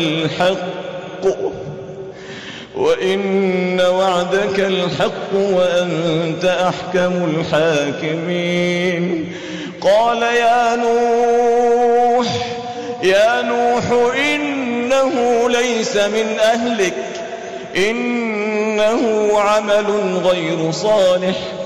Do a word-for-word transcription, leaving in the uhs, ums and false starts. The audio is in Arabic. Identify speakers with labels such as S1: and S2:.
S1: الحق وإن وعدك الحق وأنت أحكم الحاكمين. قال يا نوح يا نوح إنه ليس من أهلك إنه عمل غير صالح